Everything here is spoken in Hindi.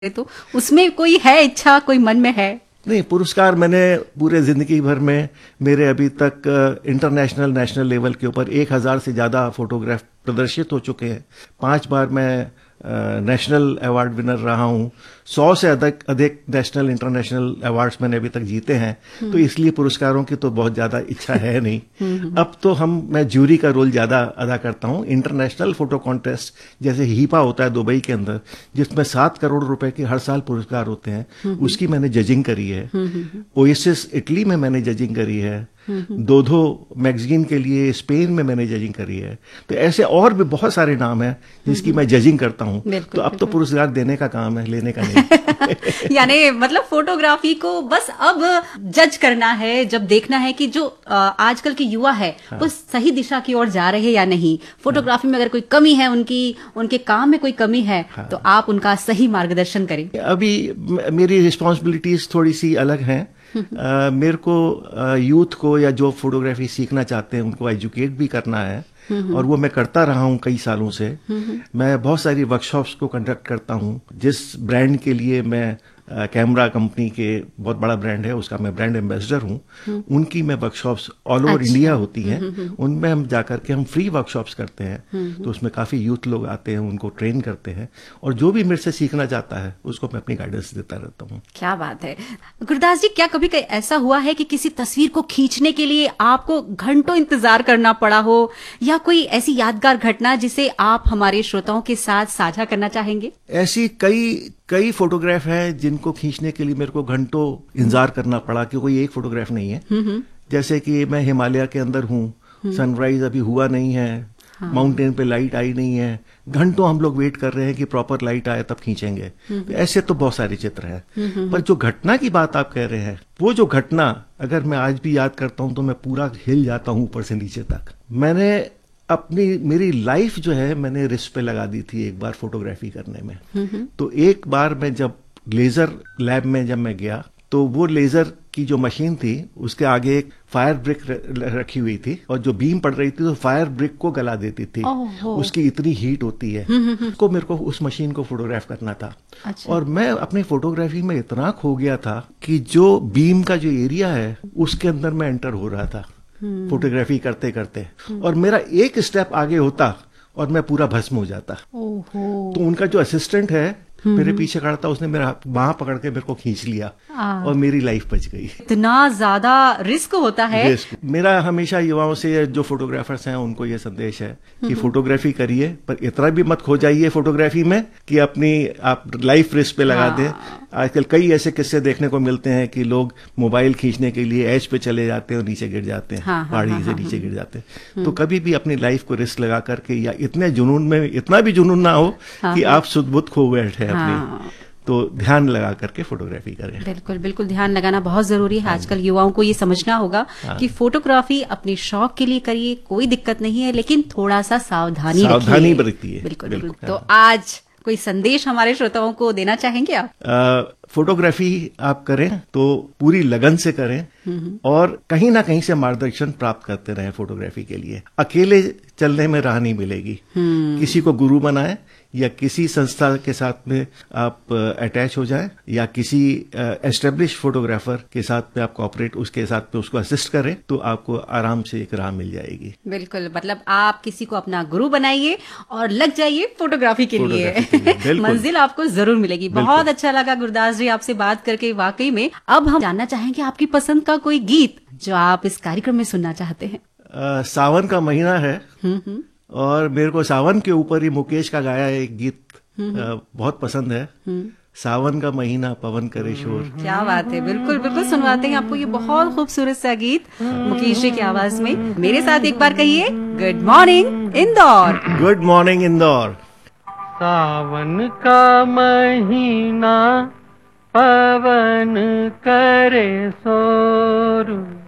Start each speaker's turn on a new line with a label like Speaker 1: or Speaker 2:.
Speaker 1: तो उसमें कोई है इच्छा, कोई मन में है?
Speaker 2: नहीं, पुरस्कार मैंने पूरे जिंदगी भर में मेरे अभी तक इंटरनेशनल नेशनल लेवल के ऊपर 1000 से ज़्यादा फोटोग्राफ प्रदर्शित हो चुके हैं। 5 बार मैं नेशनल अवार्ड विनर रहा हूं। 100 से अधिक नेशनल इंटरनेशनल अवार्ड्स मैंने अभी तक जीते हैं। तो इसलिए पुरस्कारों की तो बहुत ज्यादा इच्छा है नहीं। अब तो मैं ज्यूरी का रोल ज्यादा अदा करता हूं। इंटरनेशनल फोटो कॉन्टेस्ट जैसे हीपा होता है दुबई के अंदर, जिसमें 7 करोड़ रुपए के हर साल पुरस्कार होते हैं, उसकी मैंने जजिंग करी है। ओएसिस इटली में मैंने जजिंग करी है। दोधो मैगजीन के लिए स्पेन में मैंने जजिंग करी है। तो ऐसे और भी बहुत सारे नाम हैं जिसकी मैं जजिंग करता हूं। तो अब तो पुरस्कार देने का काम है, लेने का नहीं।
Speaker 1: यानी मतलब फोटोग्राफी को बस अब जज करना है, जब देखना है कि जो आजकल के युवा है वो सही दिशा की ओर जा रहे हैं या नहीं। फोटोग्राफी में अगर कोई कमी है, उनके काम में कोई कमी है, तो आप उनका सही मार्गदर्शन करें।
Speaker 2: अभी मेरी रिस्पॉन्सिबिलिटीज थोड़ी सी अलग हैं। मेरे को यूथ को या जो फोटोग्राफी सीखना चाहते हैं उनको एजुकेट भी करना है, और वो मैं करता रहा हूं कई सालों से। मैं बहुत सारी वर्कशॉप्स को कंडक्ट करता हूं। जिस ब्रांड के लिए मैं कैमरा कंपनी के बहुत बड़ा ब्रांड है उसका मैं ब्रांड एम्बेसडर हूं, उनकी मैं वर्कशॉप्स ऑल ओवर इंडिया होती हैं। उनमें हम जाकर के हम फ्री वर्कशॉप्स करते हैं। तो उसमें काफी यूथ लोग आते हैं, उनको ट्रेन करते हैं, और जो भी मेरे से सीखना चाहता है उसको मैं अपनी गाइडेंस देता रहता हूँ।
Speaker 1: क्या बात है गुरदास जी। क्या कभी ऐसा हुआ है कि किसी तस्वीर को खींचने के लिए आपको घंटों इंतजार करना पड़ा हो, या कोई ऐसी यादगार घटना जिसे आप हमारे श्रोताओं के साथ साझा करना चाहेंगे?
Speaker 2: ऐसी कई फोटोग्राफ है जिनको खींचने के लिए मेरे को घंटों इंतजार करना पड़ा, कि कोई एक फोटोग्राफ नहीं है। जैसे कि मैं हिमालय के अंदर हूँ, सनराइज अभी हुआ नहीं है, माउंटेन पे लाइट आई नहीं है, घंटों हम लोग वेट कर रहे हैं कि प्रॉपर लाइट आए तब खींचेंगे। तो ऐसे तो बहुत सारे चित्र हैं। पर जो घटना की बात आप कह रहे हैं, वो जो घटना अगर मैं आज भी याद करता हूं तो मैं पूरा हिल जाता हूं ऊपर से नीचे तक। मेरी लाइफ जो है मैंने रिस्क पे लगा दी थी एक बार फोटोग्राफी करने में। तो एक बार मैं जब लेजर लैब में जब मैं गया, तो वो लेजर की जो मशीन थी उसके आगे एक फायर ब्रिक रखी हुई थी, और जो बीम पड़ रही थी तो फायर ब्रिक को गला देती थी। उसकी इतनी हीट होती है। तो मेरे को उस मशीन को फोटोग्राफ करना था। अच्छा। और मैं अपनी फोटोग्राफी में इतना खो गया था कि जो बीम का जो एरिया है उसके अंदर मैं एंटर हो रहा था फोटोग्राफी करते करते, और मेरा एक स्टेप आगे होता और मैं पूरा भस्म हो जाता। तो उनका जो असिस्टेंट है मेरे पीछे खड़ा था, उसने मेरा बांह पकड़ के मेरे को खींच लिया और मेरी लाइफ बच गई।
Speaker 1: इतना ज्यादा रिस्क होता है।
Speaker 2: मेरा हमेशा युवाओं से, जो फोटोग्राफर्स हैं, उनको ये संदेश है कि फोटोग्राफी करिए, पर इतना भी मत खो जाइए फोटोग्राफी में कि आप लाइफ रिस्क पे लगा दें। आजकल कई ऐसे किस्से देखने को मिलते हैं कि लोग मोबाइल खींचने के लिए एज पे चले जाते हैं और नीचे गिर जाते हैं, पहाड़ी से नीचे गिर जाते हैं। तो कभी भी अपनी लाइफ को रिस्क लगा करके, या इतना भी जुनून ना हो कि आप सुध बुध खो बैठे अपनी, तो ध्यान लगा करके फोटोग्राफी करें।
Speaker 1: बिल्कुल बिल्कुल, ध्यान लगाना बहुत जरूरी है। आजकल युवाओं को ये समझना होगा कि फोटोग्राफी अपने शौक के लिए करिए, कोई दिक्कत नहीं है, लेकिन थोड़ा सा सावधानी
Speaker 2: बरतिए।
Speaker 1: बिल्कुल। तो आज कोई संदेश हमारे श्रोताओं को देना चाहेंगे आप?
Speaker 2: फोटोग्राफी आप करें तो पूरी लगन से करें, और कहीं ना कहीं से मार्गदर्शन प्राप्त करते रहें फोटोग्राफी के लिए। अकेले चलने में राह नहीं मिलेगी। किसी को गुरु बनाएं, या किसी संस्था के साथ में आप अटैच हो जाएं, या किसी एस्टेब्लिश फोटोग्राफर के साथ में आप कोऑपरेट, उसके साथ में उसको असिस्ट करें, तो आपको आराम से एक राह मिल जाएगी।
Speaker 1: बिल्कुल, मतलब आप किसी को अपना गुरु बनाइए और लग जाइए फोटोग्राफी के लिए। मंजिल आपको जरूर मिलेगी। बहुत अच्छा लगा गुरदास जी आपसे बात करके, वाकई में। अब हम जानना चाहेंगे आपकी पसंद का कोई गीत जो आप इस कार्यक्रम में सुनना चाहते हैं।
Speaker 2: सावन का महीना है, और मेरे को सावन के ऊपर ही मुकेश का गाया एक गीत बहुत पसंद है। सावन का महीना पवन करे शोर।
Speaker 1: क्या बात है। बिल्कुल बिल्कुल, सुनवाते हैं आपको ये बहुत खूबसूरत सा गीत मुकेश जी की आवाज में। मेरे साथ एक बार कहिए, good morning Indore.
Speaker 2: Good morning Indore.
Speaker 3: सावन का महीना पवन करे शोर,